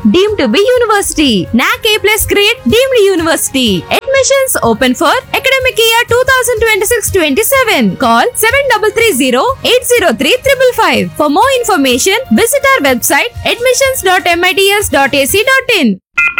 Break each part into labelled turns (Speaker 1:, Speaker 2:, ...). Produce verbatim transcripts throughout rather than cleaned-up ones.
Speaker 1: deemed to be university. N A C A plus grade deemed university. Admissions open for academic year twenty twenty-six twenty-seven. Call seven three three zero eight zero three five five. For more information, visit our website admissions dot mits dot a c dot in.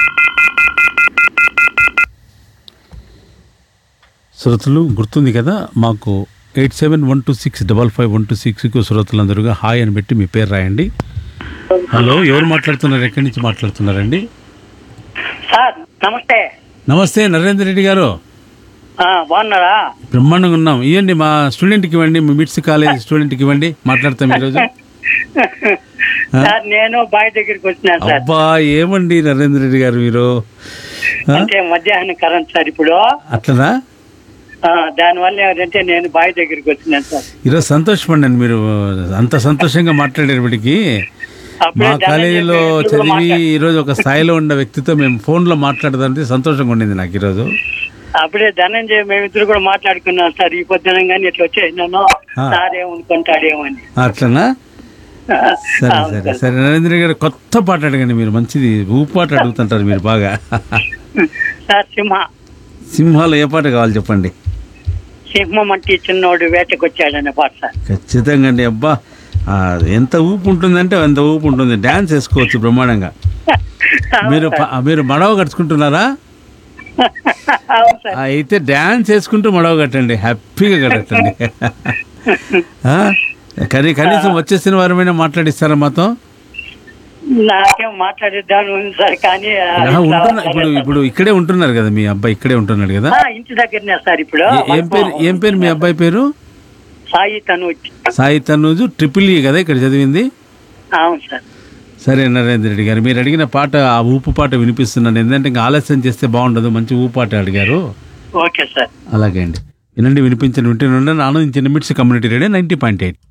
Speaker 2: శ్రోతలు గుర్తుంది కదా, మాకు eight seven one two six double five one two సిక్స్కు శ్రోతలందరూగా hi అని పెట్టి మీ పేరు రాయండి. Hello, ఎవరు మాట్లాడుతున్నారు? ఎక్కడి నుంచి మాట్లాడుతున్నారండి?
Speaker 3: సార్ నమస్తే.
Speaker 2: నమస్తే నరేంద్ర రెడ్డి గారు.
Speaker 3: ఆ, బాగున్నారా?
Speaker 2: బ్రహ్మాండంగా ఉన్నాం. ఇవ్వండి మా స్టూడెంట్కి ఇవ్వండి, మీ మిట్స్ కాలేజ్ స్టూడెంట్కి ఇవ్వండి, మాట్లాడతాం ఈరోజు.
Speaker 3: సార్ నేను బాయ్ దగ్గరికి వచ్చినాను సార్.
Speaker 2: అబ్బా, ఏమండి నరేంద్ర రెడ్డి గారు మీరు?
Speaker 3: అంటే మధ్యాహ్నం కరెంట్ సార్ ఇప్పుడు.
Speaker 2: అట్లనా?
Speaker 3: దానివల్ల ఏంటంటే నేను బాయ్ దగ్గరికి వచ్చినాను సార్.
Speaker 2: ఈరోజు సంతోషపండి మీరు అంత సంతోషంగా మాట్లాడేటప్పటికి. మా కాలేజీలో చదివి ఈరోజు ఒక స్థాయిలో ఉన్న వ్యక్తితో మేము ఫోన్లో మాట్లాడదంటే సంతోషంగా ఉండింది నాకు ఈరోజు.
Speaker 3: అప్పుడే ధనంజయ మేమిద్దరు కూడా మాట్లాడుకున్నాం సార్. ఈ పొద్దున కానీ ఇట్లా వచ్చేసినాను, సార్ ఏమనుకుంటాడేమో అని.
Speaker 2: అట్లనా? సరే సరే సరే నరేంద్ర గారు, కొత్త పాట అడగండి మీరు. మంచిది ఊపాట అడుగుతుంటారు మీరు బాగా.
Speaker 3: సార్ సింహ.
Speaker 2: సింహాలు ఏ పాట కావాలి చెప్పండి.
Speaker 3: సింహం అంటే చిన్నోడు వేటకు వచ్చాడనే పాట సార్.
Speaker 2: ఖచ్చితంగా అండి. అబ్బా, ఎంత ఊపు ఉంటుందంటే అంత ఊపు ఉంటుంది. డాన్స్ వేసుకోవచ్చు బ్రహ్మాండంగా. మీరు మీరు మడవ కట్టుకుంటున్నారా? అయితే డాన్స్ వేసుకుంటూ మడవ కట్టండి, హ్యాపీగా కట్టండి. కానీ కనీసం వచ్చేసిన వారమైనా మాట్లాడిస్తారా మాతో?
Speaker 3: నాకేం మాట్లాడేద్దాను ఉంది సార్, కానీ
Speaker 2: ఇప్పుడు ఇప్పుడు ఇక్కడే ఉంటున్నారు కదా మీ అబ్బాయి? ఇక్కడే ఉంటున్నాడు కదా,
Speaker 3: ఇంటి దగ్గరనే సార్. ఇప్పుడు
Speaker 2: ఏం పేరు ఏం పేరు మీ అబ్బాయి పేరు?
Speaker 3: సాయి తనూజ్.
Speaker 2: సాయి తనూజ్ ట్రిపుల్ ఈ కదా ఇక్కడ చదివింది?
Speaker 3: అవును సార్.
Speaker 2: సరే నరేంద్ర రెడ్డి గారు, మీరు అడిగిన పాట ఆ ఊపు పాట వినిపిస్తున్నాను. ఎందుకంటే ఇంకా ఆలస్యం చేస్తే బాగుండదు. మంచి ఊపు పాట అడిగారు.
Speaker 3: Okay sir.
Speaker 2: అలాగే అండి, వినండి, వినిపించండి, వింటూనే ఆనందించిన మిట్స్ community radio ninety point eight.